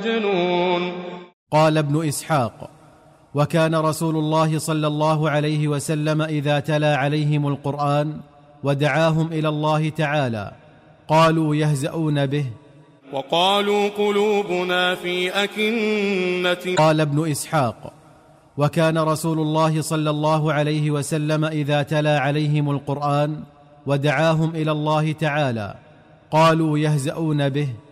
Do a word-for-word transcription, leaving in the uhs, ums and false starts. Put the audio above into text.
مجنون. قال ابن إسحاق: وكان رسول الله صلى الله عليه وسلم إذا تلا عليهم القرآن ودعاهم إلى الله تعالى قالوا يهزؤون به وقالوا قلوبنا في أكنة. قال ابن إسحاق: وكان رسول الله صلى الله عليه وسلم إذا تلا عليهم القرآن ودعاهم إلى الله تعالى قالوا يهزؤون به